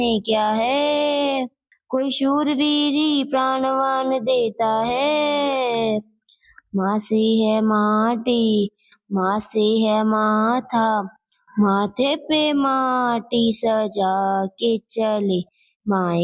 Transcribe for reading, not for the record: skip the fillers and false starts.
क्या है, कोई शूरवीर ही प्राणवान देता है। माँ से है माटी, माँ से है माथा, माथे पे माटी सजा के चले माए